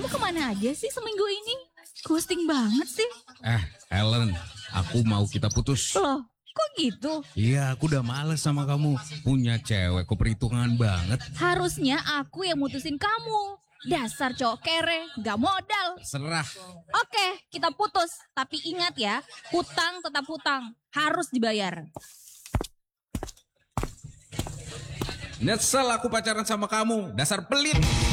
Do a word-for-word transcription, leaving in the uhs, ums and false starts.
Kamu kemana aja sih seminggu ini? Ghosting banget sih. Eh, Helen, aku mau kita putus. Loh, kok gitu? Iya, aku udah males sama kamu. Punya cewek kok perhitungan banget. Harusnya aku yang mutusin kamu. Dasar cowok kere, gak modal. Serah. Oke, kita putus. Tapi ingat ya, hutang tetap hutang. Harus dibayar. Nyesel aku pacaran sama kamu. Dasar pelit.